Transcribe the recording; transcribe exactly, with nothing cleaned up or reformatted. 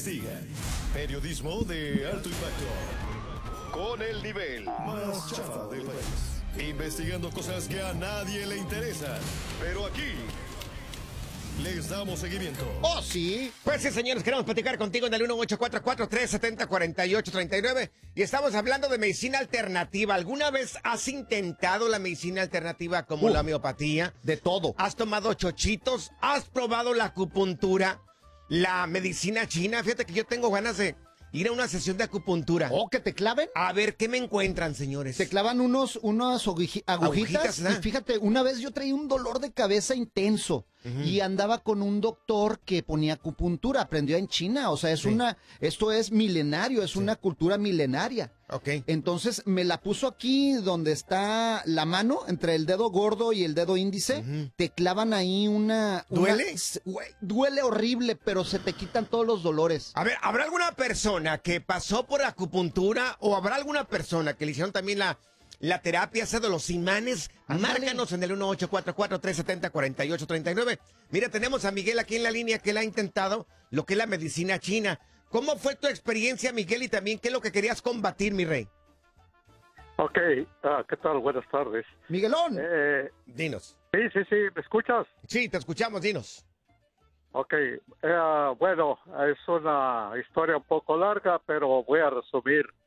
investiga. Periodismo de alto impacto. Con el nivel más chafa del país. Investigando cosas que a nadie le interesan. Pero aquí les damos seguimiento. ¡Oh, sí! Pues sí, señores, queremos platicar contigo en el uno ocho cuatro cuatro, tres siete cero, cuatro ocho tres nueve. Y estamos hablando de medicina alternativa. ¿Alguna vez has intentado la medicina alternativa como Uh, la homeopatía? De todo. ¿Has tomado chochitos? ¿Has probado la acupuntura? ¿La medicina china? Fíjate que yo tengo ganas de ir a una sesión de acupuntura. ¿O que te claven? A ver, ¿qué me encuentran, señores? Te clavan unos, unas aguji- agujitas. Agujitas, ¿verdad? Y fíjate, una vez yo traía un dolor de cabeza intenso. Ujú. Y andaba con un doctor que ponía acupuntura. Aprendió en China. O sea, es Sí. una, esto es milenario, es una cultura milenaria. Ok. Entonces me la puso aquí donde está la mano, entre el dedo gordo y el dedo índice. Ujú. Te clavan ahí una... una- ¿Duele? s- güey, duele horrible, pero se te quitan todos los dolores. A ver, ¿habrá alguna persona que pasó por acupuntura o habrá alguna persona que le hicieron también la, la terapia esa de los imanes? Ándale. Márcanos en el uno ocho cuatro cuatro, tres siete cero, cuatro ocho tres nueve. Mira, tenemos a Miguel aquí en la línea que él ha intentado lo que es la medicina china. ¿Cómo fue tu experiencia, Miguel? Y también, ¿qué es lo que querías combatir, mi rey? Ok, ah, ¿qué tal? Buenas tardes. Miguelón. Eh, Dinos. sí, sí, sí, ¿me escuchas? Sí, te escuchamos, dinos. Ok, eh, bueno, es una historia un poco larga, pero voy a resumir.